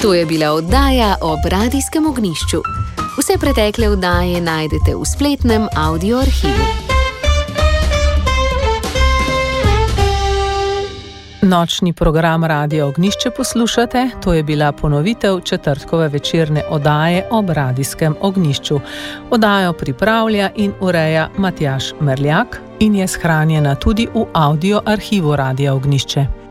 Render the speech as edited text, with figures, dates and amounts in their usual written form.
To je bila oddaja ob Radijskem ognjišču. Vse pretekle oddaje najdete v spletnem audio arhivu. Nočni program Radia Ognjišče poslušate, to je bila ponovitev četrtkove večerne oddaje ob Radijskem ognjišču. Oddajo pripravlja in ureja Matjaž Merljak in je shranjena tudi v audio arhivu Radia Ognjišče.